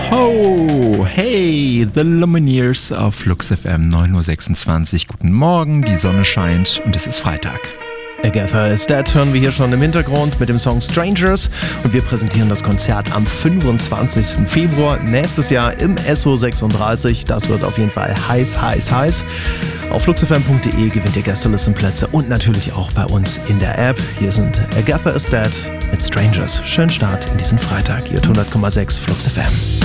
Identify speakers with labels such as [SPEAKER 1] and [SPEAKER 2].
[SPEAKER 1] Ho! Hey, The Lumineers auf Flux FM 9.26 Uhr. Guten Morgen, die Sonne scheint und es ist Freitag.
[SPEAKER 2] Agatha is Dead hören wir hier schon im Hintergrund mit dem Song Strangers und wir präsentieren das Konzert am 25. Februar nächstes Jahr im SO36. Das wird auf jeden Fall heiß. Auf fluxfm.de gewinnt ihr Gästelistenplätze und natürlich auch bei uns in der App. Hier sind Agatha is Dead mit Strangers. Schönen Start in diesen Freitag. Ihr 100,6 Flux FM.